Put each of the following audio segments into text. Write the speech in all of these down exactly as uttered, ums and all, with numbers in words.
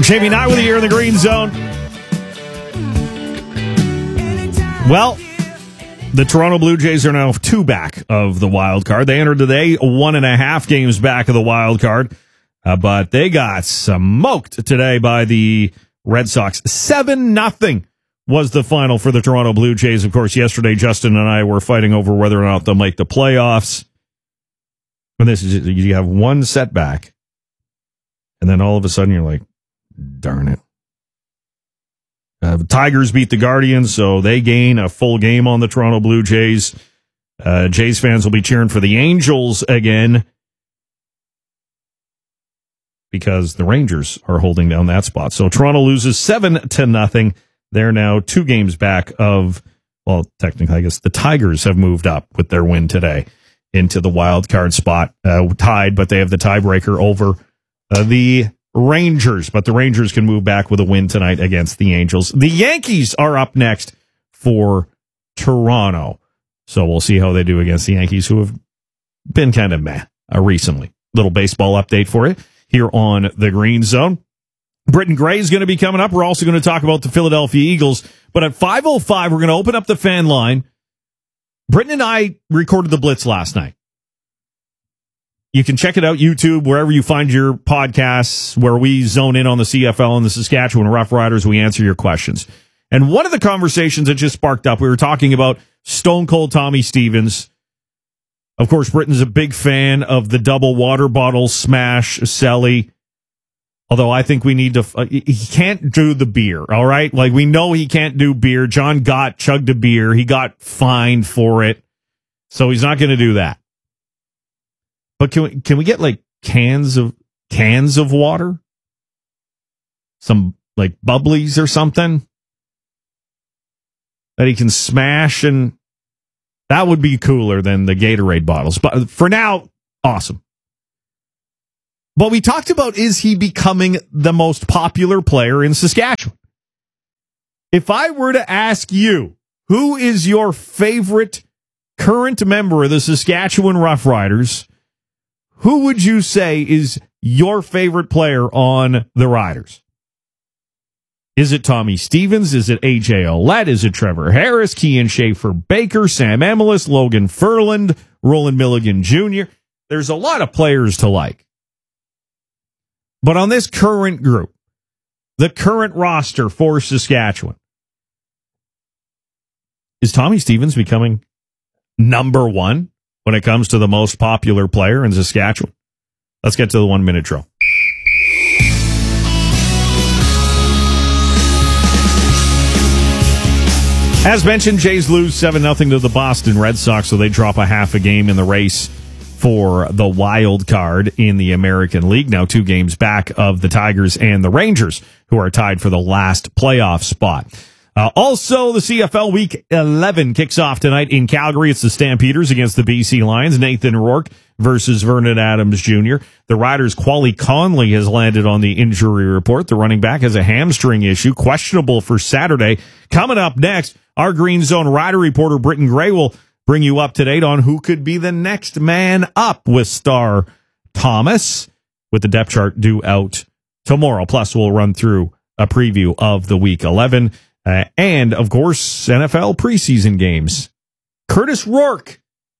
Jamie Nye with you here in the Green Zone. Well, the Toronto Blue Jays are now two back of the wild card. They entered today one and a half games back of the wild card, uh, but they got smoked today by the Red Sox. seven nothing was the final for the Toronto Blue Jays. Of course, yesterday Justin and I were fighting over whether or not they'll make the playoffs. And this is, you have one setback, and then all of a sudden you're like, darn it. Uh, the Tigers beat the Guardians, so they gain a full game on the Toronto Blue Jays. Uh, Jays fans will be cheering for the Angels again because the Rangers are holding down that spot. So Toronto loses seven to nothing. They're now two games back of, well, technically, I guess the Tigers have moved up with their win today into the wild card spot, uh, tied, but they have the tiebreaker over uh, the Rangers, but the Rangers can move back with a win tonight against the Angels. The Yankees are up next for Toronto. So we'll see how they do against the Yankees, who have been kind of meh uh, recently. Little baseball update for you here on the Green Zone. Britton Gray is going to be coming up. We're also going to talk about the Philadelphia Eagles. But at five oh five, we're going to open up the fan line. Britton and I recorded the Blitz last night. You can check it out, YouTube, wherever you find your podcasts, where we zone in on the C F L and the Saskatchewan Roughriders. We answer your questions. And one of the conversations that just sparked up, we were talking about Stone Cold Tommy Stevens. Of course, Britton's a big fan of the double water bottle smash celly. Although I think we need to, uh, he can't do the beer, all right? Like, we know he can't do beer. John Gott chugged a beer. He got fined for it. So he's not going to do that. But can we can we get like cans of cans of water? Some like bubblies or something that he can smash, and that would be cooler than the Gatorade bottles. But for now, awesome. But we talked about, is he becoming the most popular player in Saskatchewan? If I were to ask you, who is your favorite current member of the Saskatchewan Roughriders, who would you say is your favorite player on the Riders? Is it Tommy Stevens? Is it A J Ouellette? Is it Trevor Harris, Kian Schaefer-Baker, Sam Amelis, Logan Furland, Roland Milligan Junior? There's a lot of players to like. But on this current group, the current roster for Saskatchewan, is Tommy Stevens becoming number one when it comes to the most popular player in Saskatchewan? Let's get to the one-minute drill. As mentioned, Jays lose seven nothing to the Boston Red Sox, so they drop a half a game in the race for the wild card in the American League. Now two games back of the Tigers and the Rangers, who are tied for the last playoff spot. Uh, also, the C F L Week eleven kicks off tonight in Calgary. It's the Stampeders against the B C Lions. Nathan Rourke versus Vernon Adams Junior The Riders' Quali Conley has landed on the injury report. The running back has a hamstring issue, questionable for Saturday. Coming up next, our Green Zone Rider reporter Britton Gray will bring you up to date on who could be the next man up with Star Thomas, with the depth chart due out tomorrow. Plus, we'll run through a preview of the Week eleven. Uh, and, of course, N F L preseason games. Curtis Rourke,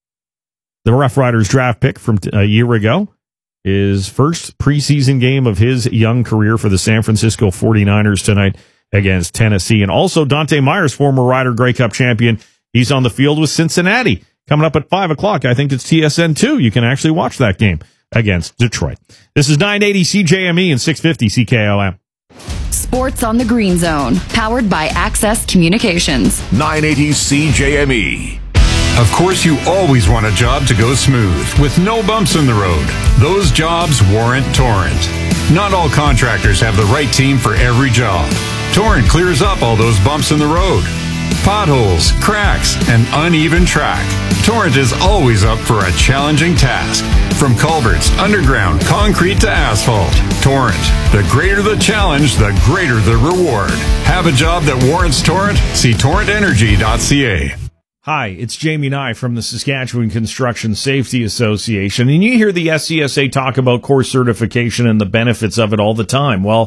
the Rough Riders draft pick from t- a year ago, his first preseason game of his young career for the San Francisco forty-niners tonight against Tennessee. And also Dante Myers, former Rider Grey Cup champion. He's on the field with Cincinnati. Coming up at five o'clock, I think it's T S N two. You can actually watch that game against Detroit. This is nine eighty C J M E and six fifty C K O M. Sports on the Green Zone, powered by Access Communications. nine eighty C J M E. Of course, you always want a job to go smooth, with no bumps in the road. Those jobs warrant Torrent. Not all contractors have the right team for every job. Torrent clears up all those bumps in the road. Potholes, cracks, and uneven track. Torrent is always up for a challenging task. From culverts, underground, concrete to asphalt. Torrent. The greater the challenge, the greater the reward. Have a job that warrants Torrent? See torrent energy dot c a. Hi, it's Jamie Nye from the Saskatchewan Construction Safety Association, and you hear the S C S A talk about course certification and the benefits of it all the time. Well,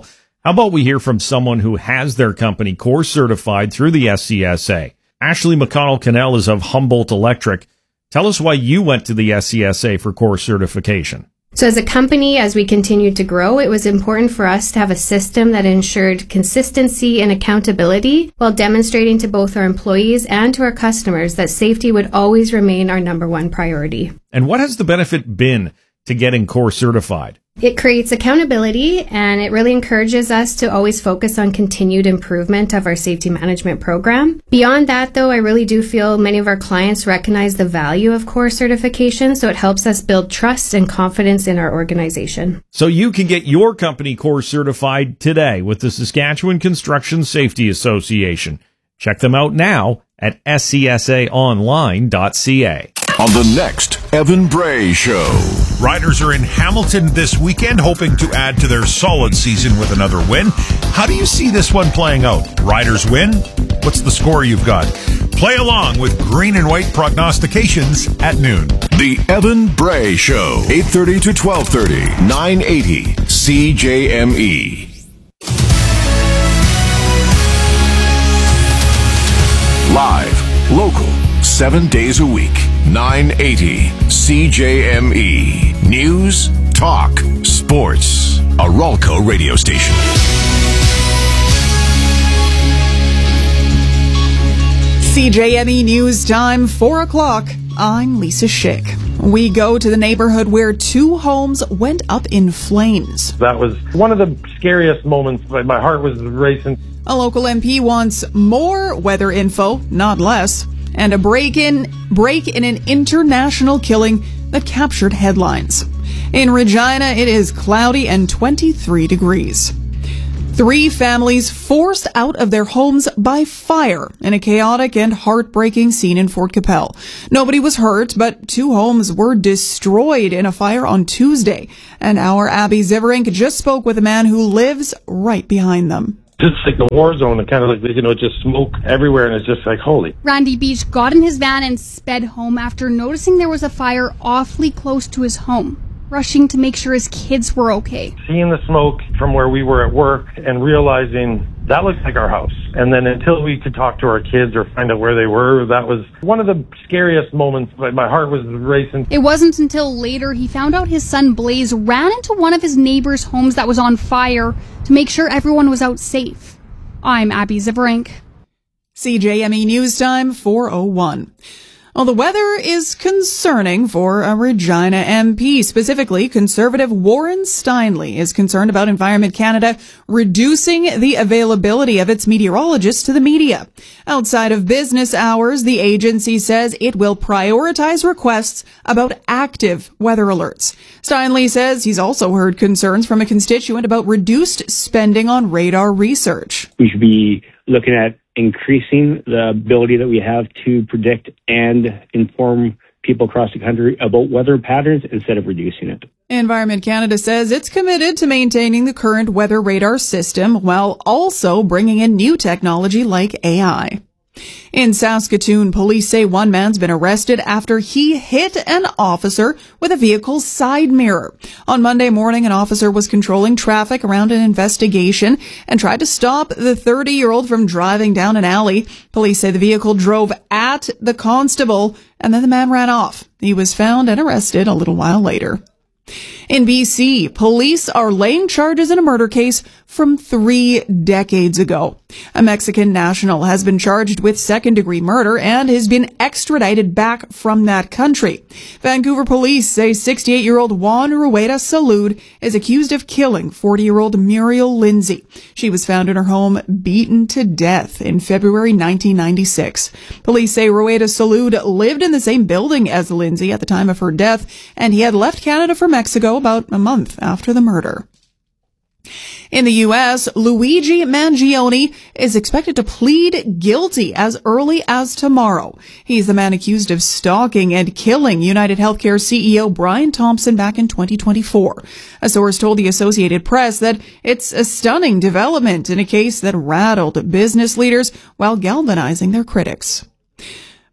How about we hear from someone who has their company core certified through the S C S A? Ashley McConnell-Cannell is of Humboldt Electric. Tell us why you went to the S C S A for core certification. So as a company, as we continued to grow, it was important for us to have a system that ensured consistency and accountability while demonstrating to both our employees and to our customers that safety would always remain our number one priority. And what has the benefit been to getting core certified? It creates accountability, and it really encourages us to always focus on continued improvement of our safety management program. Beyond that, though, I really do feel many of our clients recognize the value of core certification, so it helps us build trust and confidence in our organization. So you can get your company core certified today with the Saskatchewan Construction Safety Association. Check them out now at s c s a online dot c a. On the next Evan Bray Show. Riders are in Hamilton this weekend, hoping to add to their solid season with another win. How do you see this one playing out? Riders win? What's the score you've got? Play along with Green and White prognostications at noon. The Evan Bray Show, eight thirty to twelve thirty, nine eighty C J M E. Live, local, seven days a week, nine eighty C J M E. News, talk, sports. A Ralco radio station. C J M E News Time, four o'clock. I'm Lisa Schick. We go to the neighborhood where two homes went up in flames. That was one of the scariest moments. My heart was racing. A local M P wants more weather info, not less, and a break-in break in an international killing that captured headlines. In Regina, it is cloudy and twenty-three degrees. Three families forced out of their homes by fire in a chaotic and heartbreaking scene in Fort Capel. Nobody was hurt, but two homes were destroyed in a fire on Tuesday. And our Abby Ziverink just spoke with a man who lives right behind them. Just like the war zone, and kind of like, you know, just smoke everywhere, and it's just like, holy. Randy Beach got in his van and sped home after noticing there was a fire awfully close to his home, rushing to make sure his kids were okay. Seeing the smoke from where we were at work and realizing that looks like our house. And then until we could talk to our kids or find out where they were, that was one of the scariest moments. My heart was racing. It wasn't until later he found out his son Blaze ran into one of his neighbors' homes that was on fire to make sure everyone was out safe. I'm Abby Ziverink. C J M E News Time, four oh one. Well, the weather is concerning for a Regina M P. Specifically, Conservative Warren Steinley is concerned about Environment Canada reducing the availability of its meteorologists to the media. Outside of business hours, the agency says it will prioritize requests about active weather alerts. Steinley says he's also heard concerns from a constituent about reduced spending on radar research. We should be looking at increasing the ability that we have to predict and inform people across the country about weather patterns instead of reducing it. Environment Canada says it's committed to maintaining the current weather radar system while also bringing in new technology like A I. In Saskatoon, police say one man's been arrested after he hit an officer with a vehicle's side mirror. On Monday morning, an officer was controlling traffic around an investigation and tried to stop the thirty-year-old from driving down an alley. Police say the vehicle drove at the constable and then the man ran off. He was found and arrested a little while later. In B C, police are laying charges in a murder case from three decades ago. A Mexican national has been charged with second-degree murder and has been extradited back from that country. Vancouver police say sixty-eight-year-old Juan Rueda Salud is accused of killing forty-year-old Muriel Lindsay. She was found in her home beaten to death in February nineteen ninety-six. Police say Rueda Salud lived in the same building as Lindsay at the time of her death, and he had left Canada for Mexico about a month after the murder. In the U S, Luigi Mangione is expected to plead guilty as early as tomorrow. He's the man accused of stalking and killing United Healthcare C E O Brian Thompson back in twenty twenty-four. A source told the Associated Press that it's a stunning development in a case that rattled business leaders while galvanizing their critics.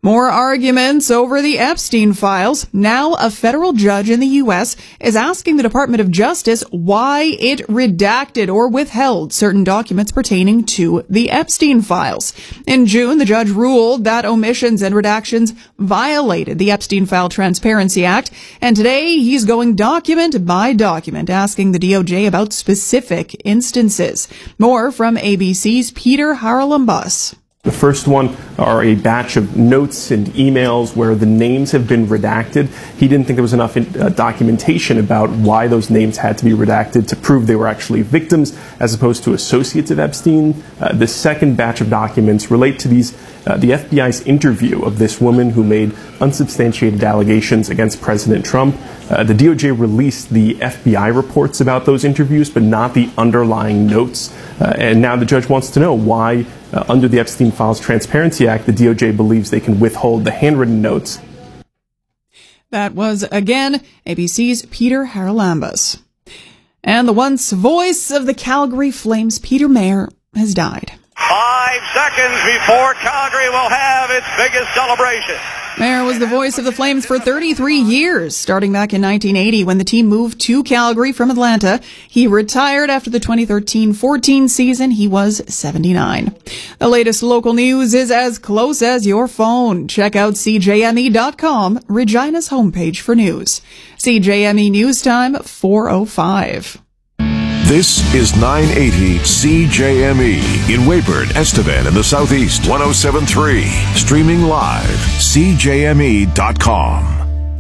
More arguments over the Epstein files. Now a federal judge in the U S is asking the Department of Justice why it redacted or withheld certain documents pertaining to the Epstein files. In June, the judge ruled that omissions and redactions violated the Epstein File Transparency Act, and today he's going document by document, asking the D O J about specific instances. More from A B C's Peter Haralambous. The first one are a batch of notes and emails where the names have been redacted. He didn't think there was enough uh, documentation about why those names had to be redacted to prove they were actually victims as opposed to associates of Epstein. Uh, the second batch of documents relate to these uh, the F B I's interview of this woman who made unsubstantiated allegations against President Trump. Uh, the D O J released the F B I reports about those interviews, but not the underlying notes. Uh, and now the judge wants to know why, uh, under the Epstein Files Transparency Act, the D O J believes they can withhold the handwritten notes. That was, again, A B C's Peter Haralambous. And the once voice of the Calgary Flames, Peter Mayer, has died. Five seconds before Calgary will have its biggest celebration. Mayer was the voice of the Flames for thirty-three years, starting back in nineteen eighty when the team moved to Calgary from Atlanta. He retired after the twenty thirteen fourteen season. He was seventy-nine. The latest local news is as close as your phone. Check out C J M E dot com, Regina's homepage for news. C J M E News Time, four oh five. This is nine eighty C J M E in Weyburn, Estevan in the Southeast. one oh seven point three. Streaming live. C J M E dot com.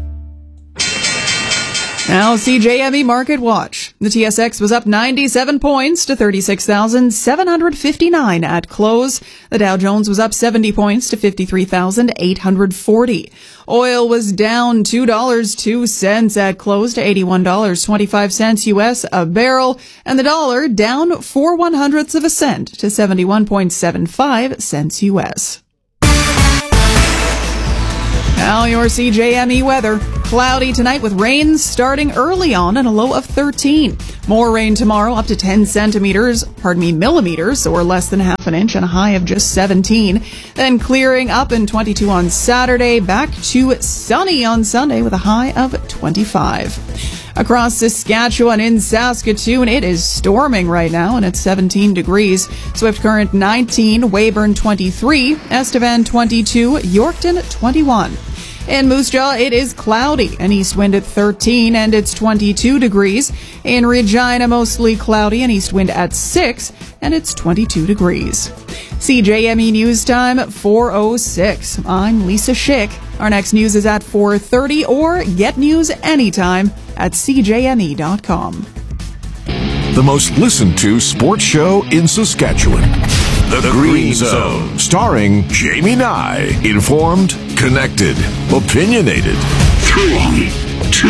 Now, C J M E Market Watch. The T S X was up ninety-seven points to thirty-six thousand seven hundred fifty-nine at close. The Dow Jones was up seventy points to fifty-three thousand eight hundred forty. Oil was down two dollars and two cents at close to eighty-one dollars and twenty-five cents U S a barrel, and the dollar down four one hundredths of a cent to seventy-one point seven five cents U S. Now your C J M E weather. Cloudy tonight with rain starting early on and a low of thirteen. More rain tomorrow, up to ten centimeters, pardon me, millimeters, or less than half an inch, and a high of just seventeen. Then clearing up in twenty-two on Saturday, back to sunny on Sunday with a high of twenty-five. Across Saskatchewan in Saskatoon, it is storming right now and it's seventeen degrees. Swift Current nineteen, Weyburn twenty-three, Estevan twenty-two, Yorkton twenty-one. In Moose Jaw, it is cloudy, an east wind at thirteen, and it's twenty-two degrees. In Regina, mostly cloudy, an east wind at six, and it's twenty-two degrees. C J M E News Time, four oh six. I'm Lisa Schick. Our next news is at four thirty, or get news anytime at C J M E dot com. The most listened to sports show in Saskatchewan. The, the Green Zone, starring Jamie Nye. Informed, connected, opinionated. Three, two,